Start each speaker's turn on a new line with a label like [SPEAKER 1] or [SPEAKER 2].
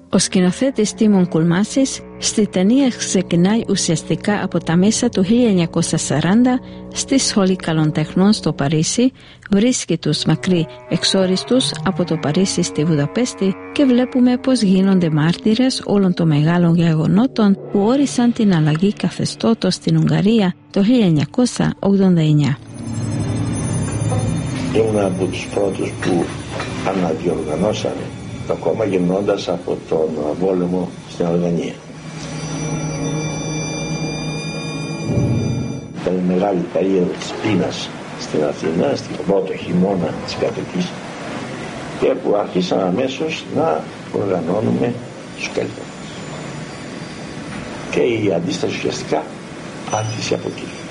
[SPEAKER 1] Ο σκηνοθέτης Τίμον Κουλμάσης στη ταινία ξεκινάει ουσιαστικά από τα μέσα του 1940 στη Σχολή Καλών Τεχνών στο Παρίσι, βρίσκει τους μακρύ εξόριστους από το Παρίσι στη Βουδαπέστη και βλέπουμε πως γίνονται μάρτυρες όλων των μεγάλων γεγονότων που όρισαν την αλλαγή καθεστώτος στην Ουγγαρία το 1989.
[SPEAKER 2] Ήμουν από τους πρώτους που αναδιοργανώσανε το κόμμα γυρνώντας από τον πόλεμο στην Αλβανία. Ήταν η μεγάλη περίοδο της πείνας στην Αθήνα, στην πρώτο χειμώνα της κατοχής, και που άρχισαν αμέσως να οργανώνουμε τους καλλιτέχνες. Και η αντίσταση ουσιαστικά άρχισε από εκεί.